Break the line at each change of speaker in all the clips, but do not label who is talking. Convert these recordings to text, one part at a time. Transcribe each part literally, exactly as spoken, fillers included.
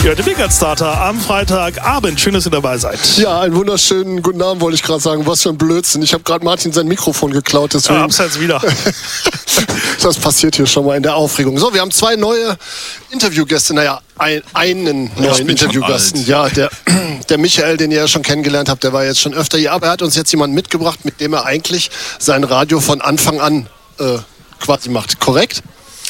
Ja, der Weekend Starter am Freitagabend. Schön, dass ihr dabei seid.
Ja, einen wunderschönen guten Abend wollte ich gerade sagen. Was für ein Blödsinn. Ich habe gerade Martin sein Mikrofon geklaut. Deswegen.
Ja, abseits wieder.
Das passiert hier schon mal in der Aufregung. So, wir haben zwei neue Interviewgäste. Naja, ein, einen neuen Interviewgast. Ja, der, der Michael, den ihr ja schon kennengelernt habt, der war jetzt schon öfter hier. Aber er hat uns jetzt jemanden mitgebracht, mit dem er eigentlich sein Radio von Anfang an äh, quasi macht. Korrekt?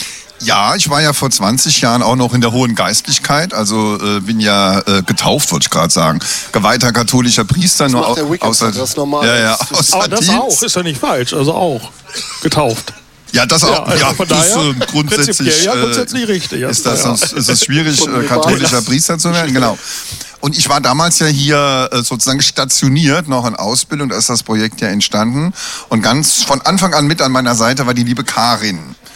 Ja, ich war ja vor zwanzig Jahren auch noch in der hohen Geistlichkeit, also äh, bin ja äh, getauft, wollte ich gerade sagen. Geweihter katholischer Priester.
Das
nur
macht der Weekend,
außer,
das ist normal.
Ja, ja,
das, aber das auch, ist ja nicht falsch, also auch getauft.
Ja, das auch.
Ja, also
ja,
von
das
daher,
ist, äh, grundsätzlich,
ja, grundsätzlich richtig. Ja.
Ist, das,
ja.
ist es schwierig, äh, katholischer Priester zu werden, genau. Und ich war damals ja hier äh, sozusagen stationiert, noch in Ausbildung, da ist das Projekt ja entstanden. Und ganz von Anfang an mit an meiner Seite war die liebe Karin.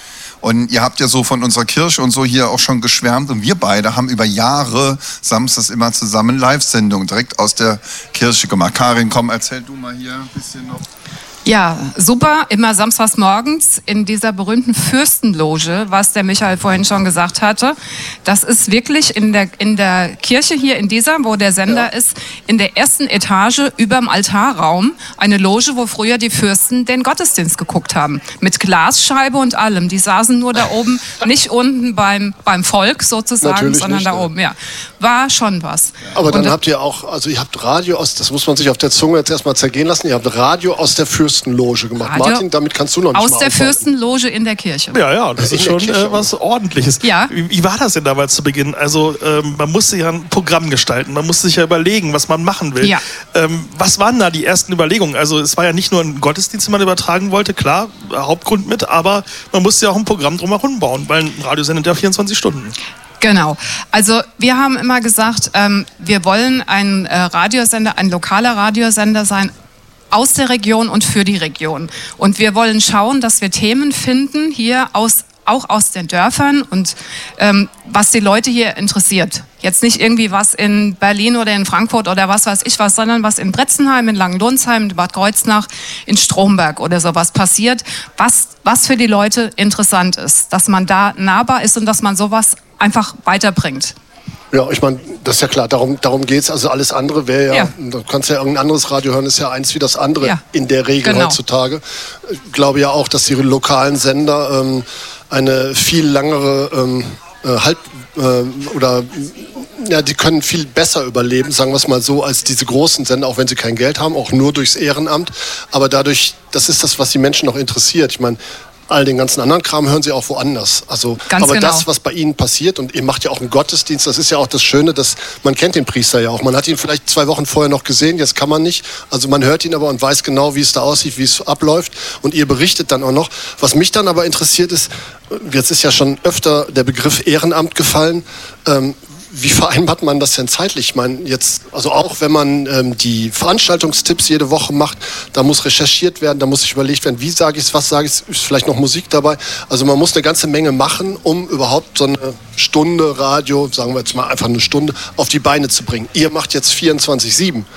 Und ihr habt ja so von unserer Kirche und so hier auch schon geschwärmt. Und wir beide haben über Jahre samstags immer zusammen Live-Sendungen direkt aus der Kirche gemacht. Karin, komm, erzähl du mal hier ein bisschen noch.
Ja, super. Immer samstags morgens in dieser berühmten Fürstenloge, was der Michael vorhin schon gesagt hatte. Das ist wirklich in der, in der Kirche hier in dieser, wo der Sender ja. ist, in der ersten Etage überm Altarraum. Eine Loge, wo früher die Fürsten den Gottesdienst geguckt haben. Mit Glasscheibe und allem. Die saßen nur da oben, nicht unten beim, beim Volk sozusagen,
Natürlich
sondern
nicht,
da
ne?
oben. Ja, war schon was.
Aber dann
und,
habt ihr auch, also ihr habt Radio aus, das muss man sich auf der Zunge jetzt erstmal zergehen lassen, ihr habt Radio aus der Fürstenloge gemacht.
Radio
Martin, damit kannst du noch nicht
aus
mal
der
aufwarten.
Fürstenloge in der Kirche.
Ja, ja, das
In
ist
der
schon
Kirche
äh, was Ordentliches.
Ja.
Wie, wie war das denn damals zu Beginn? Also ähm, man musste ja ein Programm gestalten, man musste sich ja überlegen, was man machen will.
Ja.
Ähm, was waren da die ersten Überlegungen? Also es war ja nicht nur ein Gottesdienst, den man übertragen wollte, klar, Hauptgrund mit, aber man musste ja auch ein Programm drumherum bauen, weil ein Radio sendet ja vierundzwanzig Stunden.
Genau. Also wir haben immer gesagt, ähm, wir wollen ein äh, Radiosender, ein lokaler Radiosender sein, aus der Region und für die Region. Und wir wollen schauen, dass wir Themen finden, hier aus, auch aus den Dörfern und ähm, was die Leute hier interessiert. Jetzt nicht irgendwie was in Berlin oder in Frankfurt oder was weiß ich was, sondern was in Bretzenheim, in Langenlonsheim, in Bad Kreuznach, in Stromberg oder sowas passiert, was, was für die Leute interessant ist. Dass man da nahbar ist und dass man sowas einfach weiterbringt.
Ja, ich meine, das ist ja klar, darum, darum geht es. Also alles andere wäre ja,
Ja.
du kannst ja irgendein anderes Radio hören, ist ja eins wie das andere
Ja.
in der Regel
Genau.
heutzutage. Ich glaube ja auch, dass die lokalen Sender ähm, eine viel langere ähm, äh, Halt äh, oder ja, die können viel besser überleben, sagen wir es mal so, als diese großen Sender, auch wenn sie kein Geld haben, auch nur durchs Ehrenamt. Aber dadurch, das ist das, was die Menschen noch interessiert. Ich meine, all den ganzen anderen Kram hören sie auch woanders. Also,
Ganz
aber
genau.
das, was bei ihnen passiert, und ihr macht ja auch einen Gottesdienst, das ist ja auch das Schöne, dass man kennt den Priester ja auch. Man hat ihn vielleicht zwei Wochen vorher noch gesehen, jetzt kann man nicht. Also man hört ihn aber und weiß genau, wie es da aussieht, wie es abläuft. Und ihr berichtet dann auch noch. Was mich dann aber interessiert ist, jetzt ist ja schon öfter der Begriff Ehrenamt gefallen. Ähm, Wie vereinbart man das denn zeitlich? Ich meine, jetzt, also auch wenn man ähm, die Veranstaltungstipps jede Woche macht, da muss recherchiert werden, da muss sich überlegt werden, wie sage ich es, was sage ich es, ist vielleicht noch Musik dabei. Also man muss eine ganze Menge machen, um überhaupt so eine Stunde Radio, sagen wir jetzt mal einfach eine Stunde, auf die Beine zu bringen. Ihr macht jetzt vierundzwanzig sieben.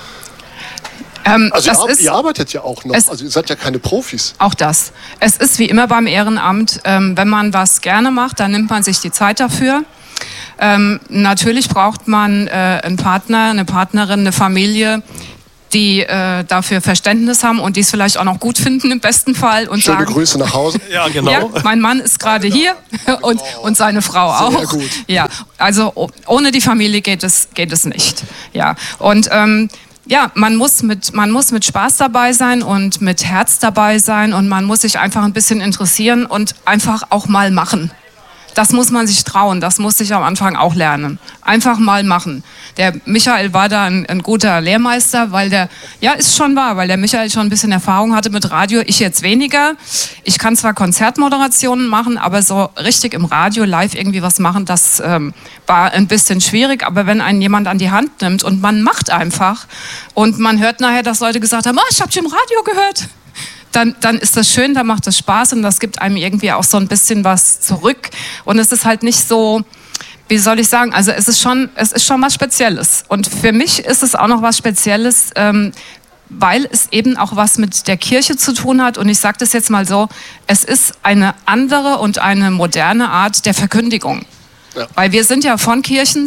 Ähm,
Also
das
ihr,
ist
ihr arbeitet ja auch noch, also ihr seid ja keine Profis.
auch das. Es ist wie immer beim Ehrenamt, ähm, wenn man was gerne macht, dann nimmt man sich die Zeit dafür. Ähm, natürlich braucht man äh, einen Partner, eine Partnerin, eine Familie, die äh, dafür Verständnis haben und die es vielleicht auch noch gut finden im besten Fall und
Schöne
sagen,
Grüße nach Hause.
Ja, genau.
ja, mein Mann ist gerade hier und, und seine Frau
Sehr
auch.
gut.
Ja, also oh, ohne die Familie geht es, geht es nicht. Ja, und ähm, ja, man muss mit, man muss mit Spaß dabei sein und mit Herz dabei sein und man muss sich einfach ein bisschen interessieren und einfach auch mal machen. Das muss man sich trauen, das musste ich am Anfang auch lernen. Einfach mal machen. Der Michael war da ein, ein guter Lehrmeister, weil der, ja, ist schon wahr, weil der Michael schon ein bisschen Erfahrung hatte mit Radio, ich jetzt weniger. Ich kann zwar Konzertmoderationen machen, aber so richtig im Radio live irgendwie was machen, das ähm, war ein bisschen schwierig. Aber wenn einen jemand an die Hand nimmt und man macht einfach und man hört nachher, dass Leute gesagt haben, oh, ich habe dich im Radio gehört. Dann, dann ist das schön, dann macht es Spaß und das gibt einem irgendwie auch so ein bisschen was zurück. Und es ist halt nicht so, wie soll ich sagen, also es ist schon, es ist schon was Spezielles. Und für mich ist es auch noch was Spezielles, ähm, weil es eben auch was mit der Kirche zu tun hat. Und ich sage das jetzt mal so, es ist eine andere und eine moderne Art der Verkündigung. Ja. Weil wir sind ja von Kirchens,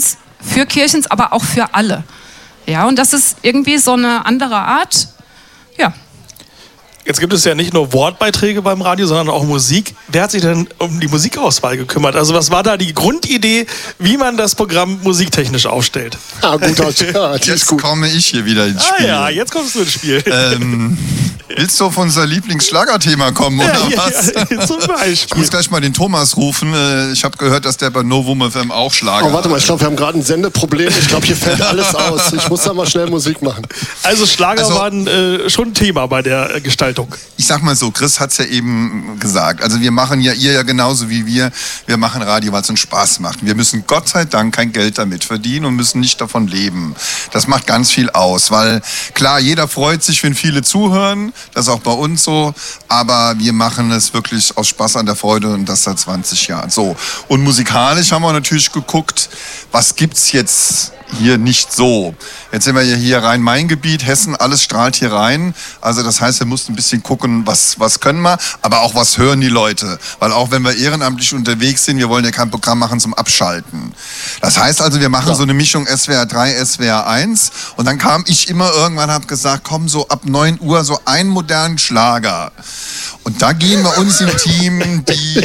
für Kirchens, aber auch für alle. Ja, und das ist irgendwie so eine andere Art, ja.
Jetzt gibt es ja nicht nur Wortbeiträge beim Radio, sondern auch Musik. Wer hat sich denn um die Musikauswahl gekümmert? Also was war da die Grundidee, wie man das Programm musiktechnisch aufstellt?
Ah, gut, ja, die
jetzt
ist gut.
komme ich hier wieder ins Spiel.
Ah ja, jetzt kommst du ins Spiel.
Ähm, willst du auf unser Lieblingsschlagerthema kommen, oder
ja,
was?
Ja, ja, zum Beispiel.
Ich muss gleich mal den Thomas rufen. Ich habe gehört, dass der bei Novum F M auch Schlager
Oh, warte mal, ich glaube, wir haben gerade ein Sendeproblem. Ich glaube, hier fällt alles aus. Ich muss da mal schnell Musik machen.
Also Schlager
Also-
waren äh, schon ein Thema bei der äh, Gestaltung.
Ich sag mal so, Chris hat's ja eben gesagt. Also wir machen ja, ihr ja genauso wie wir, wir machen Radio, weil es uns Spaß macht. Wir müssen Gott sei Dank kein Geld damit verdienen und müssen nicht davon leben. Das macht ganz viel aus, weil klar, jeder freut sich, wenn viele zuhören. Das ist auch bei uns so. Aber wir machen es wirklich aus Spaß an der Freude und das seit zwanzig Jahren. So. Und musikalisch haben wir natürlich geguckt, was gibt's jetzt hier nicht so. Jetzt sind wir ja hier Rhein-Main-Gebiet, Hessen, alles strahlt hier rein. Also das heißt, wir mussten ein bisschen gucken, was, was können wir, aber auch was hören die Leute. Weil auch wenn wir ehrenamtlich unterwegs sind, wir wollen ja kein Programm machen zum Abschalten. Das heißt also, wir machen ja. so eine Mischung S W R drei, S W R eins und dann kam ich immer irgendwann, habe gesagt, komm so ab neun Uhr so einen modernen Schlager. Und da gehen wir uns im Team die,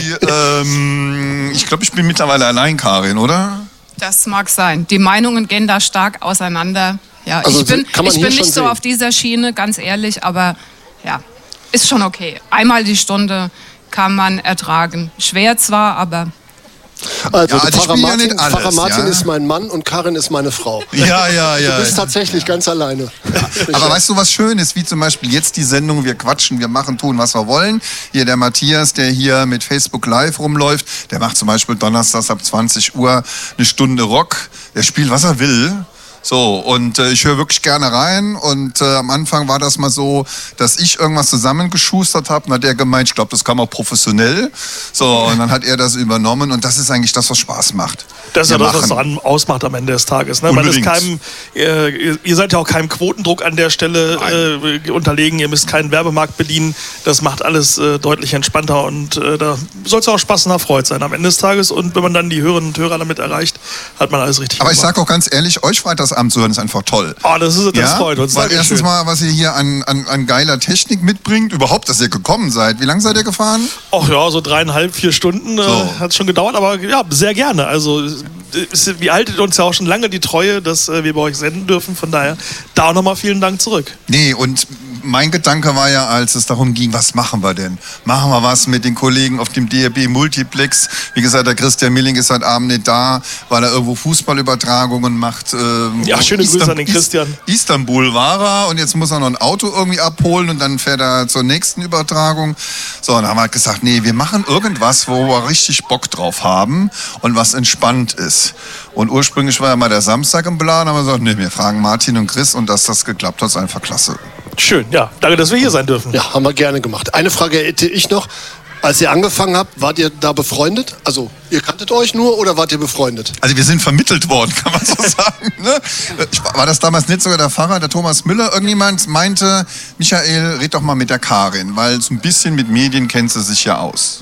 ähm, ich glaube, ich bin mittlerweile allein, Karin, oder?
Das mag sein. Die Meinungen gehen da stark auseinander. Ja,
Also
ich bin,
kann man
ich
hier
bin
schon
nicht so
sehen.
auf dieser Schiene, ganz ehrlich, aber ja, ist schon okay. Einmal die Stunde kann man ertragen. Schwer zwar, aber...
Also,
Ja, die
Pfarrer
spielen ja
Martin,
nicht alles,
Pfarrer Martin
ja.
ist mein Mann und Karin ist meine Frau.
Ja, ja, ja.
Du bist tatsächlich ganz alleine.
Aber weißt du, was schön ist, wie zum Beispiel jetzt die Sendung, wir quatschen, wir machen, tun, was wir wollen. Hier der Matthias, der hier mit Facebook Live rumläuft, der macht zum Beispiel donnerstags ab zwanzig Uhr eine Stunde Rock. Der spielt, was er will. So, und äh, ich höre wirklich gerne rein und äh, am Anfang war das mal so, dass ich irgendwas zusammengeschustert habe und hat er gemeint, ich glaube, das kann man professionell. So, und dann hat er das übernommen und das ist eigentlich das, was Spaß macht.
Das ist ja
Wir
das, was
machen.
es ausmacht am Ende des Tages. Ne? Man ist keinem, äh, ihr- ihr seid ja auch keinem Quotendruck an der Stelle äh, unterlegen, ihr müsst keinen Werbemarkt bedienen. Das macht alles äh, deutlich entspannter und äh, da soll es auch Spaß und Erfreut sein am Ende des Tages. Und wenn man dann die Hörerinnen und Hörer damit erreicht, hat man alles richtig
Aber ich
gemacht.
sag auch ganz ehrlich, euch Freitagsabend zu hören ist einfach toll.
Oh, das ist, das
Ja,
freut uns.
weil
Dankeschön.
erstens mal, was ihr hier an, an, an geiler Technik mitbringt, überhaupt, dass ihr gekommen seid. Wie lange seid ihr gefahren?
Ach ja, so dreieinhalb, vier Stunden äh,
So.
hat es schon gedauert, aber ja, sehr gerne. Also es, wir haltet uns ja auch schon lange die Treue, dass äh, wir bei euch senden dürfen. Von daher, da auch nochmal vielen Dank zurück.
Nee, und mein Gedanke war ja, als es darum ging, was machen wir denn? Machen wir was mit den Kollegen auf dem D R B Multiplex? Wie gesagt, der Christian Milling ist heute Abend nicht da, weil er irgendwo Fußballübertragungen macht. Ähm,
Ja, schöne Grüße
Istan-
an den Christian.
Is- Istanbul war er und jetzt muss er noch ein Auto irgendwie abholen und dann fährt er zur nächsten Übertragung. So, und dann haben wir halt gesagt, nee, wir machen irgendwas, wo wir richtig Bock drauf haben und was entspannt ist. Und ursprünglich war ja mal der Samstag im Plan, aber wir gesagt, nee, wir fragen Martin und Chris und dass das geklappt hat, ist einfach klasse.
Schön, ja. Danke, dass wir hier sein dürfen.
Ja, haben wir gerne gemacht. Eine Frage hätte ich noch. Als ihr angefangen habt, wart ihr da befreundet? Also, ihr kanntet euch nur oder wart ihr befreundet?
Also wir sind vermittelt worden, kann man so sagen. Ne? Ich, war das damals nicht sogar der Pfarrer, der Thomas Müller? Irgendjemand meinte, Michael, red doch mal mit der Karin, weil so ein bisschen mit Medien kennt sie sich ja aus.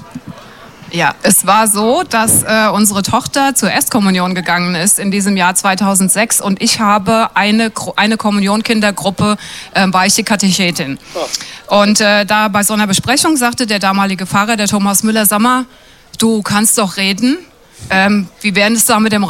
Ja, es war so, dass äh, unsere Tochter zur Erstkommunion gegangen ist in diesem Jahr zweitausendsechs und ich habe eine, Gru- eine Kommunionkindergruppe, äh, war ich die Katechetin. Und äh, da bei so einer Besprechung sagte der damalige Pfarrer, der Thomas Müller, sag mal, du kannst doch reden, ähm, wie wären es da mit dem